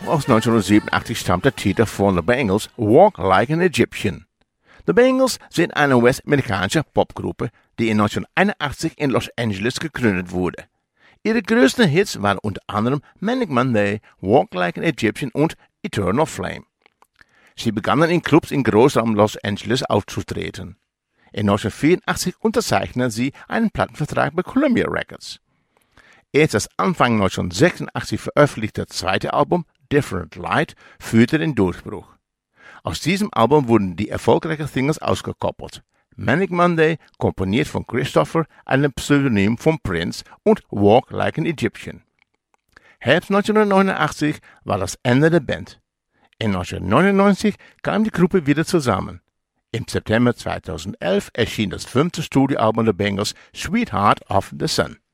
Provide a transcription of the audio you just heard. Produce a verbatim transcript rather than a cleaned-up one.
aus neunzehnhundertsiebenundachtzig stammt der Titel von The Bangles, Walk Like an Egyptian. The Bangles sind eine westamerikanische Popgruppe, die in neunzehnhunderteinundachtzig in Los Angeles gegründet wurde. Ihre größten Hits waren unter anderem Manic Monday, Walk Like an Egyptian und Eternal Flame. Sie begannen in Clubs in Großraum Los Angeles aufzutreten. In neunzehnhundertvierundachtzig unterzeichneten sie einen Plattenvertrag bei Columbia Records. Erst das Anfang neunzehnhundertsechsundachtzig veröffentlichte zweite Album Different Light führte den Durchbruch. Aus diesem Album wurden die erfolgreichen Singles ausgekoppelt. Manic Monday, komponiert von Christopher, einem Pseudonym von Prince, und Walk Like an Egyptian. Herbst neunzehnhundertneunundachtzig war das Ende der Band. In neunzehnhundertneunundneunzig kam die Gruppe wieder zusammen. Im September zweitausendelf erschien das fünfte Studioalbum der Bangles, Sweetheart of the Sun.